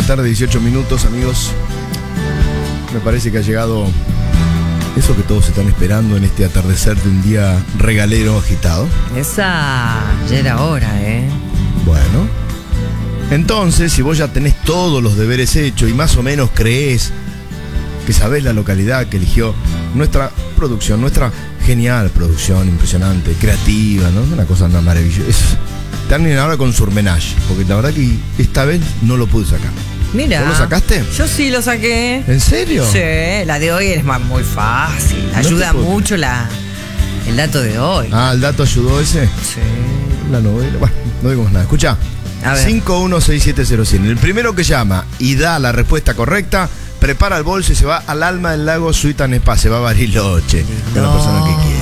la tarde, 18 minutos, amigos. Me parece que ha llegado eso que todos están esperando en este atardecer de un día regalero agitado. Esa ya era hora, Bueno, entonces, si vos ya tenés todos los deberes hechos y más o menos creés que sabés la localidad que eligió nuestra producción, nuestra genial producción, impresionante, creativa, ¿no? Una cosa maravillosa. Terminen ahora con Surmenage, porque la verdad que esta vez no lo pude sacar. Mira. ¿Vos lo sacaste? Yo sí lo saqué. ¿En serio? Sí, la de hoy es muy fácil. Ayuda mucho el dato de hoy. Ah, ¿el dato ayudó ese? Sí. La novela. Bueno, no digo más nada. Escucha. 516701. El primero que llama y da la respuesta correcta, prepara el bolso y se va al Alma del Lago Suite and Spa. Se va a Bariloche. Con la persona que quiere.